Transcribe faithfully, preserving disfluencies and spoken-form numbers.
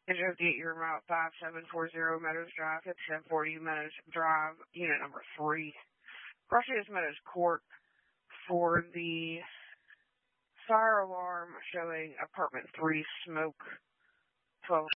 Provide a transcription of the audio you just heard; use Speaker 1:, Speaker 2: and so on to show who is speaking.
Speaker 1: Address date your route five seven four zero Meadows Drive, fifty-seven forty Meadows Drive, unit number three. Crossing Meadows Court for the fire alarm showing apartment three smoke, twelve